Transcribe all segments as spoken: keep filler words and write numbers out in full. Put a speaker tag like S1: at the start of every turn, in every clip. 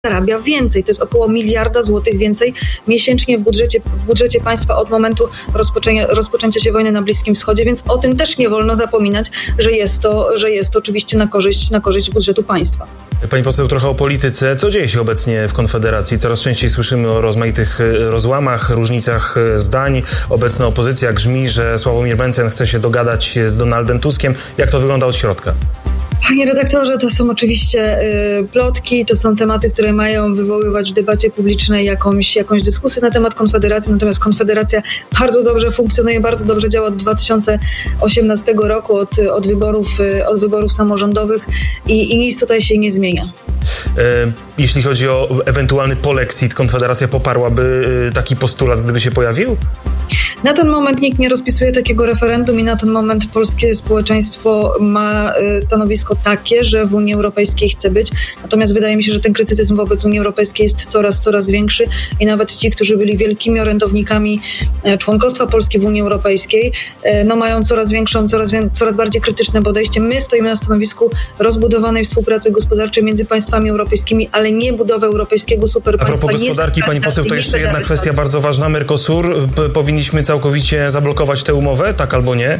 S1: zarabia więcej. To jest około miliarda złotych więcej miesięcznie w budżecie, w budżecie państwa od momentu rozpoczęcia, rozpoczęcia się wojny na Bliskim Wschodzie, więc o tym też nie wolno zapominać, że jest to, że jest to oczywiście na korzyść, na korzyść budżetu państwa.
S2: Pani poseł, trochę o polityce. Co dzieje się obecnie w Konfederacji? Coraz częściej słyszymy o rozmaitych rozłamach, różnicach zdań. Obecna opozycja grzmi, że Sławomir Mencen chce się dogadać z Donaldem Tuskiem. Jak to wygląda od środka?
S1: Panie redaktorze, to są oczywiście y, plotki, to są tematy, które mają wywoływać w debacie publicznej jakąś, jakąś dyskusję na temat Konfederacji, natomiast Konfederacja bardzo dobrze funkcjonuje, bardzo dobrze działa od dwa tysiące osiemnastego roku, od, od, wyborów, y, od wyborów samorządowych i, i nic tutaj się nie zmienia.
S2: E, jeśli chodzi o ewentualny polexit, Konfederacja poparłaby taki postulat, gdyby się pojawił?
S1: Na ten moment nikt nie rozpisuje takiego referendum i na ten moment polskie społeczeństwo ma stanowisko takie, że w Unii Europejskiej chce być. Natomiast wydaje mi się, że ten krytycyzm wobec Unii Europejskiej jest coraz, coraz większy i nawet ci, którzy byli wielkimi orędownikami członkostwa Polski w Unii Europejskiej, no mają coraz większą, coraz, coraz bardziej krytyczne podejście. My stoimy na stanowisku rozbudowanej współpracy gospodarczej między państwami europejskimi, ale nie budowy europejskiego superpaństwa.
S2: A propos gospodarki, pani poseł, to jeszcze jedna kwestia bardzo ważna. Mercosur. Powinniśmy całkowicie zablokować tę umowę, tak albo nie?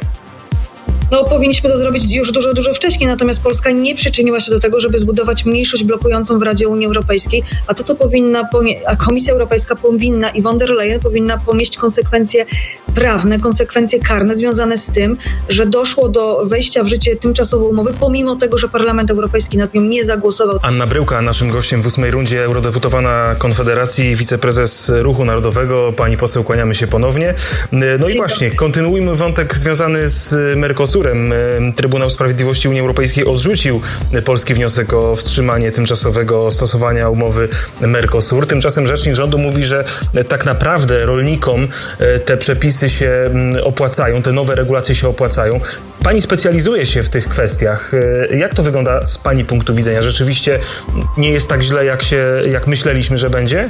S1: No, powinniśmy to zrobić już dużo, dużo wcześniej, natomiast Polska nie przyczyniła się do tego, żeby zbudować mniejszość blokującą w Radzie Unii Europejskiej, a to, co powinna, a Komisja Europejska powinna i von der Leyen powinna ponieść konsekwencje prawne, konsekwencje karne związane z tym, że doszło do wejścia w życie tymczasowej umowy, pomimo tego, że Parlament Europejski nad nią nie zagłosował.
S2: Anna Bryłka, naszym gościem w ósmej rundzie, eurodeputowana Konfederacji, wiceprezes Ruchu Narodowego. Pani poseł, kłaniamy się ponownie. No i właśnie, kontynuujmy wątek związany z Mercosurem. Trybunał Sprawiedliwości Unii Europejskiej odrzucił polski wniosek o wstrzymanie tymczasowego stosowania umowy Mercosur. Tymczasem rzecznik rządu mówi, że tak naprawdę rolnikom te przepisy się opłacają, te nowe regulacje się opłacają. Pani specjalizuje się w tych kwestiach. Jak to wygląda z pani punktu widzenia? Rzeczywiście nie jest tak źle, jak się, jak myśleliśmy, że będzie?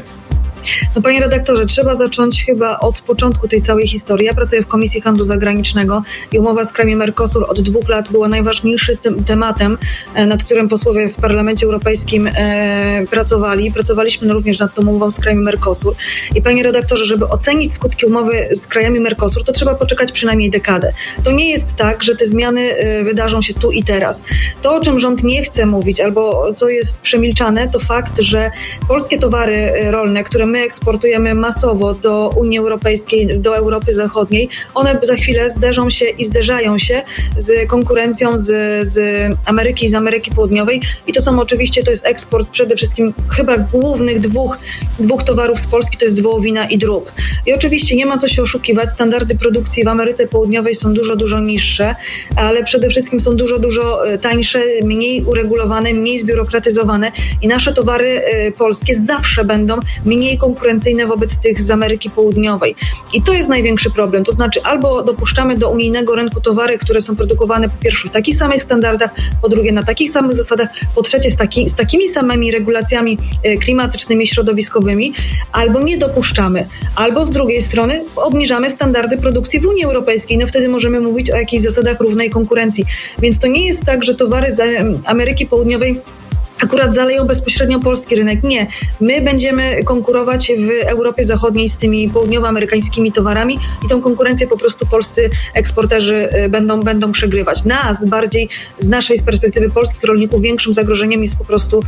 S1: No, panie redaktorze, trzeba zacząć chyba od początku tej całej historii. Ja pracuję w Komisji Handlu Zagranicznego i umowa z krajami Mercosur od dwóch lat była najważniejszym te- tematem, nad którym posłowie w Parlamencie Europejskim e, pracowali. Pracowaliśmy również nad tą umową z krajami Mercosur. I panie redaktorze, żeby ocenić skutki umowy z krajami Mercosur, to trzeba poczekać przynajmniej dekadę. To nie jest tak, że te zmiany e, wydarzą się tu i teraz. To, o czym rząd nie chce mówić, albo co jest przemilczane, to fakt, że polskie towary rolne, które my eksportujemy masowo do Unii Europejskiej, do Europy Zachodniej, one za chwilę zderzą się i zderzają się z konkurencją z, z Ameryki i z Ameryki Południowej i to są oczywiście, to jest eksport przede wszystkim chyba głównych dwóch, dwóch towarów z Polski, to jest wołowina i drób. I oczywiście nie ma co się oszukiwać, standardy produkcji w Ameryce Południowej są dużo, dużo niższe, ale przede wszystkim są dużo, dużo tańsze, mniej uregulowane, mniej zbiurokratyzowane i nasze towary polskie zawsze będą mniej konkurencyjne wobec tych z Ameryki Południowej. I to jest największy problem. To znaczy albo dopuszczamy do unijnego rynku towary, które są produkowane po pierwsze w takich samych standardach, po drugie na takich samych zasadach, po trzecie z, taki, z takimi samymi regulacjami klimatycznymi, środowiskowymi, albo nie dopuszczamy. Albo z drugiej strony obniżamy standardy produkcji w Unii Europejskiej. No wtedy możemy mówić o jakichś zasadach równej konkurencji. Więc to nie jest tak, że towary z Ameryki Południowej akurat zaleją bezpośrednio polski rynek. Nie. My będziemy konkurować w Europie Zachodniej z tymi południowoamerykańskimi towarami i tą konkurencję po prostu polscy eksporterzy będą, będą przegrywać. Nas bardziej, z naszej z perspektywy polskich rolników, większym zagrożeniem jest po prostu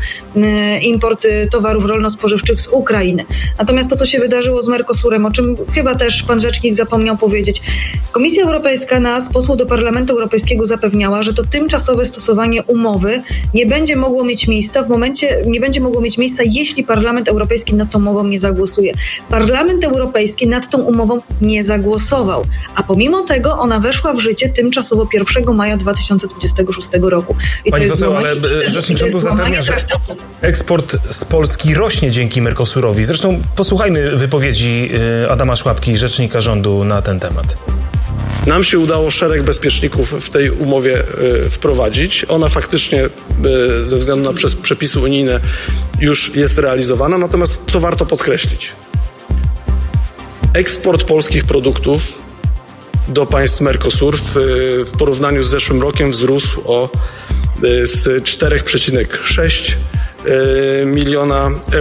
S1: import towarów rolno-spożywczych z Ukrainy. Natomiast to, co się wydarzyło z Mercosurem, o czym chyba też pan rzecznik zapomniał powiedzieć. Komisja Europejska nas, posłów do Parlamentu Europejskiego, zapewniała, że to tymczasowe stosowanie umowy nie będzie mogło mieć miejsca w momencie, nie będzie mogło mieć miejsca, jeśli Parlament Europejski nad tą umową nie zagłosuje. Parlament Europejski nad tą umową nie zagłosował, a pomimo tego ona weszła w życie tymczasowo pierwszego maja dwa tysiące dwudziestego szóstego roku. I
S2: Pani
S1: to jest
S2: poseł, ale rzecznik rządu zapewnia, że eksport z Polski rośnie dzięki Mercosurowi. Zresztą posłuchajmy wypowiedzi Adama Szłapki, rzecznika rządu, na ten temat.
S3: Nam się udało szereg bezpieczników w tej umowie y, wprowadzić. Ona faktycznie y, ze względu na przez przepisy unijne już jest realizowana. Natomiast co warto podkreślić? Eksport polskich produktów do państw Mercosur w, w porównaniu z zeszłym rokiem wzrósł o y, z cztery przecinek sześć miliona euro.